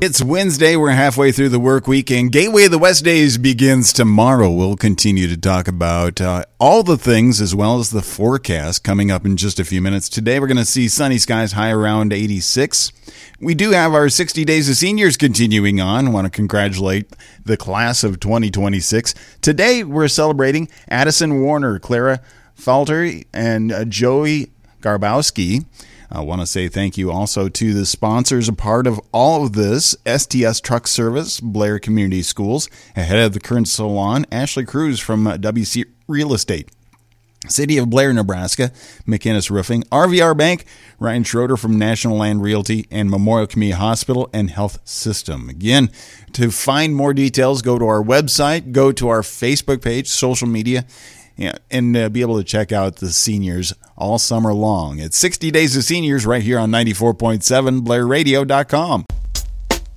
It's Wednesday. We're halfway through the work week, and Gateway of the West Days begins tomorrow. We'll continue to talk about all the things as well as the forecast coming up in just a few minutes. Today, we're going to see sunny skies, high around 86. We do have our 60 Days of Seniors continuing on. I want to congratulate the class of 2026. Today, we're celebrating Addison Warner, Clara Falter, and Joey Garbowski. I want to say thank you also to the sponsors, a part of all of this, STS Truck Service, Blair Community Schools, ahead of the current salon, Ashley Cruz from WC Real Estate, City of Blair, Nebraska, McInnes Roofing, RVR Bank, Ryan Schroeder from National Land Realty, and Memorial Community Hospital and Health System. Again, to find more details, go to our website, go to our Facebook page, social media, and be able to check out the seniors all summer long. It's 60 Days of Seniors right here on 94.7 BlairRadio.com.